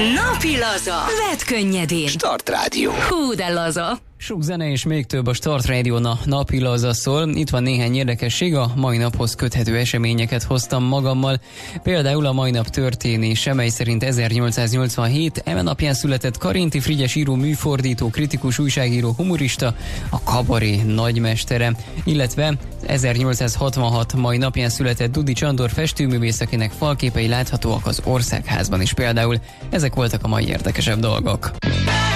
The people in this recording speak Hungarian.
Napi laza. Vedd könnyedén. Start Rádió. Hú, de laza. Sok zene és még több a Start Rádión a napi laza szól. Itt van néhány érdekesség, a mai naphoz köthető eseményeket hoztam magammal. Például a mai nap történése, mely szerint 1887 eme napján született Karinthy Frigyes író, műfordító, kritikus, újságíró, humorista, a kabaré nagymestere, illetve 1866 mai napján született Dudi Csandor festőművész, akinek falképei láthatóak az Országházban is például. Ezek voltak a mai érdekesebb dolgok.